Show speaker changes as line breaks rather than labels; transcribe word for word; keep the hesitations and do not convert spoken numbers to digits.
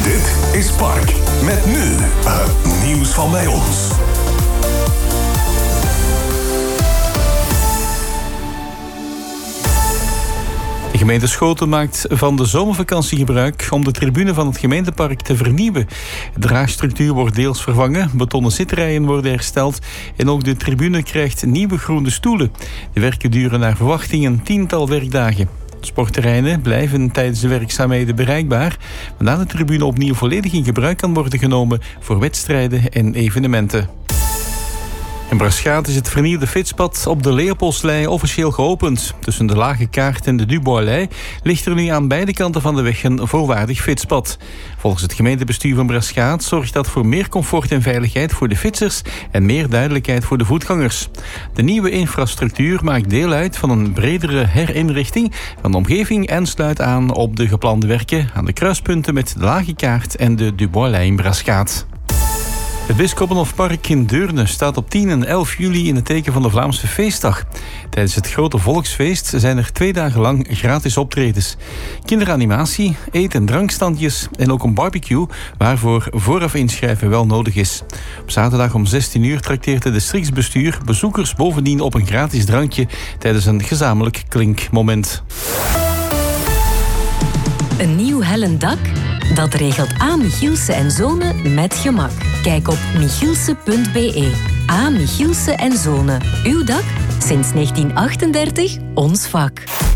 Dit is Park. Met nu het nieuws van bij ons.
De gemeente Schoten maakt van de zomervakantie gebruik om de tribune van het gemeentepark te vernieuwen. De draagstructuur wordt deels vervangen, betonnen zitrijen worden hersteld en ook de tribune krijgt nieuwe groene stoelen. De werken duren naar verwachting een tiental werkdagen. Sportterreinen blijven tijdens de werkzaamheden bereikbaar, waarna de tribune opnieuw volledig in gebruik kan worden genomen voor wedstrijden en evenementen. In Braschaat is het vernieuwde fietspad op de Leopoldslei officieel geopend. Tussen de Lage Kaart en de Dubois-lei ligt er nu aan beide kanten van de weg een volwaardig fietspad. Volgens het gemeentebestuur van Braschaat zorgt dat voor meer comfort en veiligheid voor de fietsers en meer duidelijkheid voor de voetgangers. De nieuwe infrastructuur maakt deel uit van een bredere herinrichting van de omgeving en sluit aan op de geplande werken aan de kruispunten met de Lage Kaart en de Dubois-lei in Braschaat. Het Bisschoppenhofpark in Deurne staat op tien en elf juli in het teken van de Vlaamse feestdag. Tijdens het grote volksfeest zijn er twee dagen lang gratis optredens. Kinderanimatie, eet- en drankstandjes en ook een barbecue, waarvoor vooraf inschrijven wel nodig is. Op zaterdag om zestien uur trakteert het districtsbestuur bezoekers bovendien op een gratis drankje tijdens een gezamenlijk klinkmoment.
Een nieuw hellend dak? Dat regelt A. Michielsen en Zonen met gemak. Kijk op michielsen punt be. A. Michielsen en Zonen. Uw dak? Sinds negentien achtendertig ons vak.